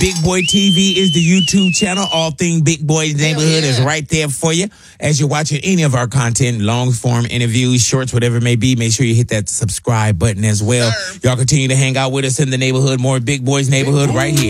Big Boy TV is the YouTube channel. All thing Big Boy's Neighborhood is right there for you. As you're watching any of our content, long form interviews, shorts, whatever it may be, make sure you hit that subscribe button as well. Y'all continue to hang out with us in the neighborhood. More Big Boy's Neighborhood right here.